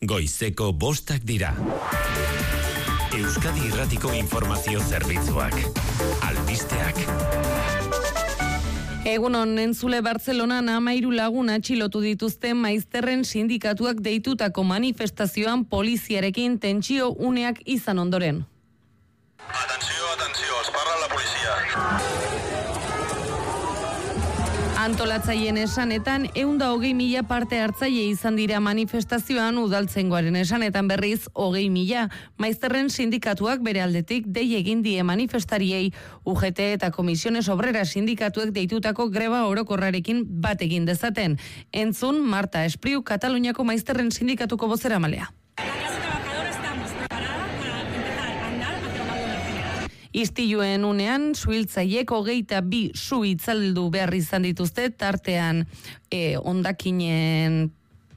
Goizeko 5 dira. Euskadi Irratiko Informazio Zerbitzuak. Albisteak. Egunon, entzule Bartzelonan 13 lagun atxilotu dituzte maizterren sindikatuak deitutako manifestazioan poliziarekin tentsio uneak izan ondoren. Atenció, els parla la policia. Antolatzaileen esanetan, 120.000 parte hartzaile izan dira manifestazioan udaltzaingoaren esanetan berriz 20.000. Maizterren sindikatuak bere aldetik dei egin die manifestariei UGT eta Komisiones Obrera sindikatuek deitutako greba orokorrarekin bat egin dezaten. Entzun Marta Espriu, Kataluniako maizterren sindikatuko bozeramalea. Istiluen unean, suhiltzaiek 22 su itzaldu behar izan dituzte, tartean hondakinen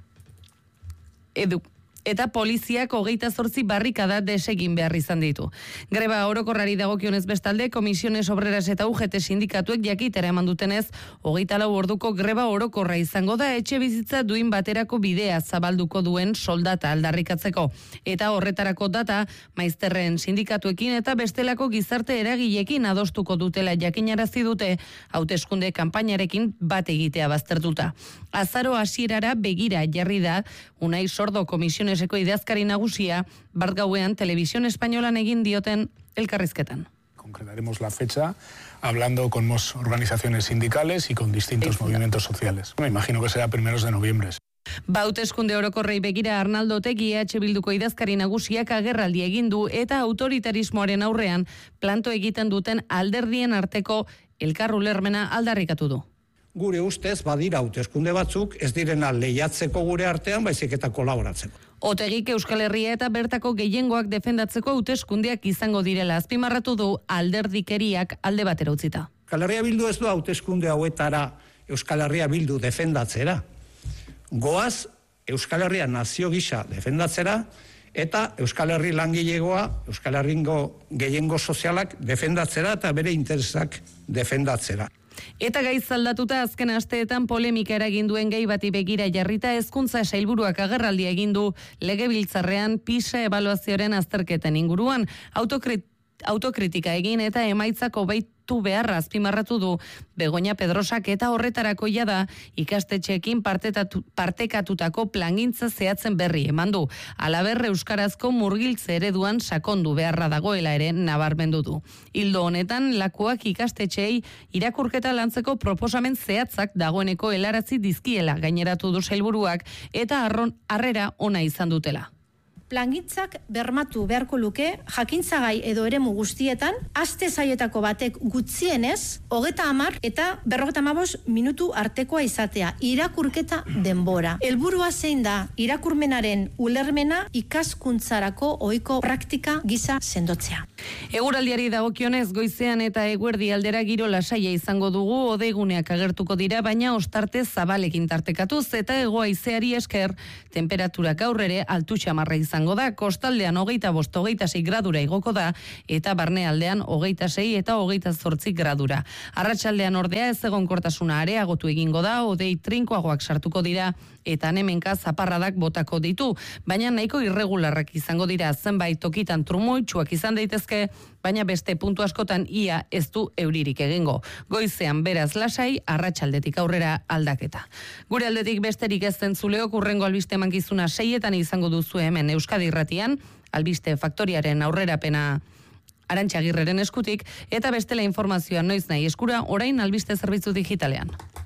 eta poliziak 28 barrikada desegin behar izan ditu. Greba orokorrari dagokionez bestalde, Komisiones Obreras eta UGT sindikatuek jakitera eman dutenez, 24 orduko greba orokorra izango da etxe bizitza duin baterako bidea zabalduko duen soldata aldarrikatzeko. Eta horretarako data, maizterren sindikatuekin eta bestelako gizarte eragileekin adostuko dutela jakinarazi dute, hauteskunde kanpainarekin bat egitea baztertuta. Azaro hasierara begira jarri da, Unai Sordo Komisioneseko idazkari nagusia, bart gauean Televisión Españolan egin dioten elkarrizketan. Concretaremos la fecha hablando con más organizaciones sindicales y con distintos movimientos sociales. Me imagino que será primeros de noviembre. Hauteskunde orokorrei begira Arnaldo Otegi Bilduko idazkari nagusiak agerraldi egin du eta autoritarismoaren aurrean planto egiten duten alderdien arteko elkar ulermena aldarrikatu du. Gure ustez badira hauteskunde batzuk ez direna lehiatzeko gure artean, baizik eta kolaboratzeko. Otegik Euskal Herria eta bertako gehiengoak defendatzeko hauteskundeak izango direla azpimarratu du alderdikeriak alde batera utzita. Euskal Herria Bildu ez du hauteskunde hauetara Euskal Herria Bildu defendatzera. Goaz Euskal Herria nazio gisa defendatzera eta Euskal Herri langilegoa, Euskal Herringo gehiengo sozialak defendatzera eta bere interesak defendatzera. Eta gaiz aldatuta azken asteetan polemika eragin duen gai bati begira jarrita hezkuntza sailburuak agerraldia egin du Legebiltzarrean PISA ebaluazioaren azterketen inguruan autokritika egin eta emaitzak hobetu beharra azpimarratu du Begoña Pedrosak eta horretarako da ikastetxeekin partekatutako plangintza zehatzen berri eman du. Halaber euskarazko murgiltze ereduan sakondu beharra dagoela ere nabarmendu du. Ildo honetan lakuak ikastetxeei irakurketa lantzeko proposamen zehatzak dagoeneko helarazi dizkiela gaineratu du sailburuak eta harrera ona izan dutela. Plangintzak bermatu beharko luke, jakintzagai edo eremu guztietan, aste zaietako batek gutxienez, 30 eta 55 minutu artekoa izatea, irakurketa denbora. Helburua zein da, irakurmenaren ulermena ikaskuntzarako ohiko praktika gisa sendotzea. Eguraldiari dagokionez goizean eta eguerdi aldera giro lasaia izango dugu, odeguneak agertuko dira, baina ostarte zabalekin tartekatuz eta hego-haizeari esker, temperaturak aurrere altu xamarra izango da, kostaldean 25-26 gradura igoko da, eta barnealdean 26 eta 28 gradura. Arratsaldean ordea ez egonkortasuna areagotu egingo da, odei trinkoagoak sartuko dira, eta hemenka zaparradak botako ditu, baina nahiko irregularrak izango dira, zenbait tokitan trumoitsuak izan daitezke, baina beste puntu askotan ia ez du euririk egingo. Goizean beraz lasai, arratsaldetik aurrera aldaketa. Gure aldetik besterik ez zentzuleok urrengo albiste emankizuna 6etan izango duzu hemen Euskadi Irratian, albiste faktoriaren aurrerapena Arantxa Agirreren eskutik, eta bestela informazioa noiz nahi eskura orain albiste zerbitzu digitalean.